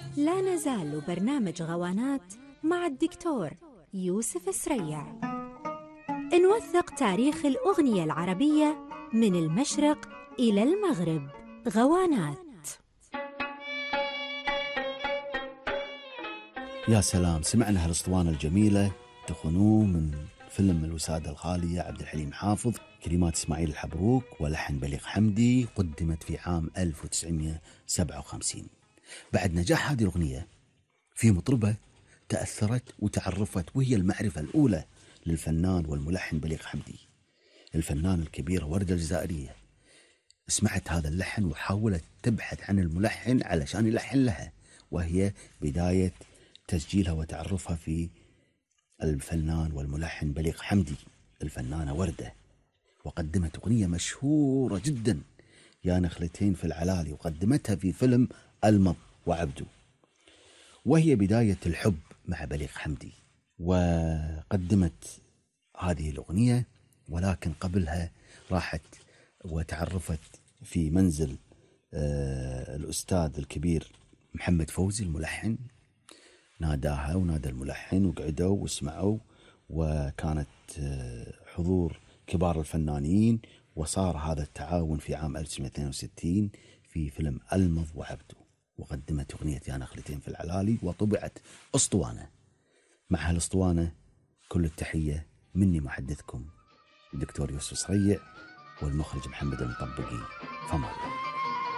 لا نزال برنامج غوانات مع الدكتور يوسف سريع، نوثق تاريخ الأغنية العربية من المشرق إلى المغرب. غوانات. يا سلام، سمعنا هالاسطوانة الجميلة تخنوه من فيلم الوسادة الغالية عبد الحليم حافظ، كلمات إسماعيل الحبروك ولحن بليغ حمدي، قدمت في عام 1957. بعد نجاح هذه الأغنية في مطربة تأثرت وتعرفت، وهي المعرفة الأولى للفنان والملحن بليغ حمدي. الفنان الكبيرة وردة الجزائرية سمعت هذا اللحن وحاولت تبحث عن الملحن علشان يلحن لها، وهي بداية تسجيلها وتعرفها في الفنان والملحن بليغ حمدي، الفنانة وردة. وقدمت أغنية مشهورة جدا، يا نخلتين في العلالي، وقدمتها في فيلم المض وعبده، وهي بداية الحب مع بليغ حمدي. وقدمت هذه الأغنية، ولكن قبلها راحت وتعرفت في منزل الأستاذ الكبير محمد فوزي الملحن، ناداها ونادى الملحن وقعدوا واسمعوا، وكانت حضور كبار الفنانين، وصار هذا التعاون في عام 1962 في فيلم المض وعبده. وقدمت أغنية يا نخلتين في العلالي، وطبعت أسطوانة. مع هالأسطوانة كل التحية مني محدثكم الدكتور يوسف سريع والمخرج محمد المطبقي. فما الله.